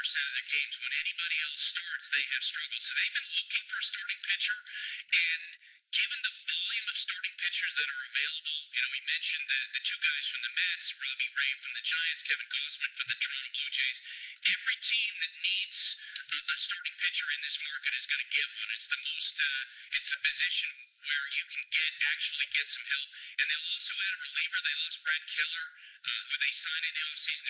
percent of their games. When anybody else starts, they have struggled. So they've been looking for a starting pitcher, and given the volume of starting pitchers that are available, we mentioned the two guys from the Mets, Robbie Ray from the Giants, Kevin Gausman from the Toronto Blue Jays. Every team that needs a starting pitcher in this market is going to get one. It's it's a position where you can actually get some help. And they'll also add a reliever. They lost Brad Keller, who they signed in the offseason